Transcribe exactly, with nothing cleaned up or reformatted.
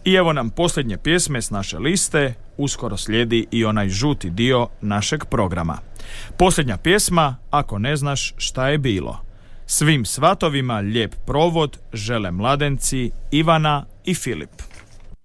I evo nam posljednje pjesme s naše liste, uskoro slijedi i onaj žuti dio našeg programa. Posljednja pjesma, Ako ne znaš šta je bilo. Svim svatovima lijep provod žele mladenci Ivana i Filip.